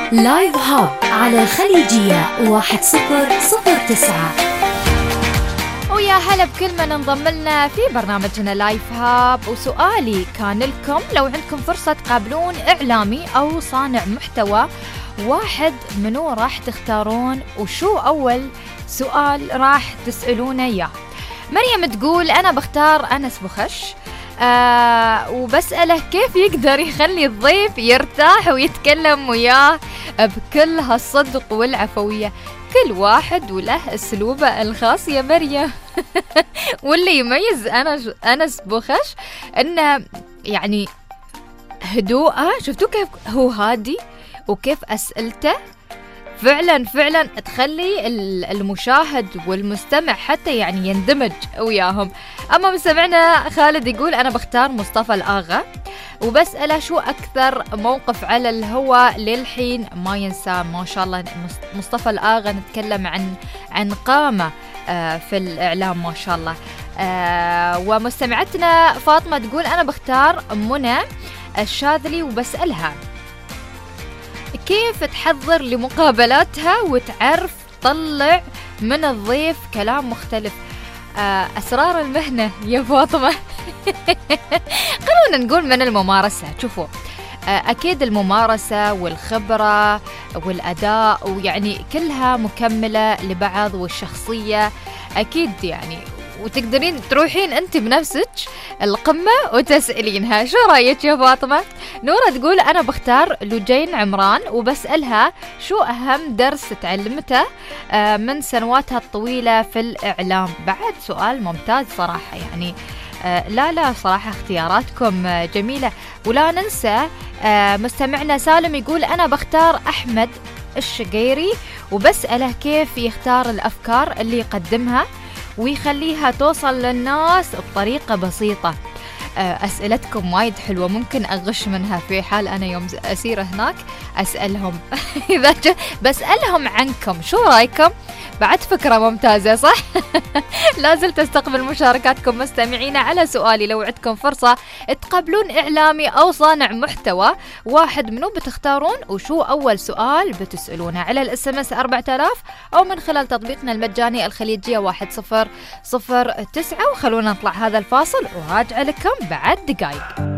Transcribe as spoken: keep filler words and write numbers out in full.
لايف هاب على الخليجية واحد صفر صفر تسعة. ويا هلا بكل من انضم لنا في برنامجنا لايف هاب. وسؤالي كان لكم، لو عندكم فرصة تقابلون إعلامي أو صانع محتوى واحد، منو راح تختارون وشو أول سؤال راح تسألونه إياه؟ مريم تقول أنا بختار أنس بوخش، آه وبسأله كيف يقدر يخلي الضيف يرتاح ويتكلم وياه بكل هالصدق والعفوية. كل واحد وله أسلوبه الخاص يا مريم. واللي يميز أنس أنس بوخش إنه يعني هدوءه، شفتوا كيف هو هادي وكيف أسئلته فعلا فعلا تخلي المشاهد والمستمع حتى يعني يندمج وياهم. أما مستمعنا خالد يقول أنا بختار مصطفى الآغا، وبسأله شو أكثر موقف على الهواء للحين ما ينسى. ما شاء الله مصطفى الآغا نتكلم عن عن قامة في الإعلام ما شاء الله. ومستمعتنا فاطمة تقول أنا بختار منى الشاذلي، وبسألها كيف تحضر لمقابلاتها وتعرف تطلع من الضيف كلام مختلف. أسرار المهنة يا فاطمة. خلونا نقول من الممارسة. شوفوا، أكيد الممارسة والخبرة والأداء ويعني كلها مكملة لبعض، والشخصية أكيد يعني، وتقدرين تروحين أنت بنفسك القمة وتسألينها. شو رأيك يا فاطمة؟ نورة تقول أنا بختار لجين عمران، وبسألها شو أهم درس تعلمته من سنواتها الطويلة في الإعلام. بعد سؤال ممتاز صراحة يعني. لا لا صراحة اختياراتكم جميلة. ولا ننسى مستمعنا سالم يقول أنا بختار أحمد الشقيري، وبسأله كيف يختار الأفكار اللي يقدمها ويخليها توصل للناس بطريقة بسيطة. أسئلتكم وايد حلوة، ممكن أغش منها في حال أنا يوم أسير هناك أسألهم. إذا بسألهم عنكم شو رأيكم؟ بعد فكرة ممتازة صح؟ لازل تستقبل مشاركاتكم مستمعين على سؤالي، لو عندكم فرصة تقابلون إعلامي أو صانع محتوى واحد، منو بتختارون وشو أول سؤال بتسألونه؟ على الاس ام اس أربعة آلاف أو من خلال تطبيقنا المجاني الخليجية واحد صفر صفر تسعة. وخلونا نطلع هذا الفاصل وراجع لكم بعد دقايق.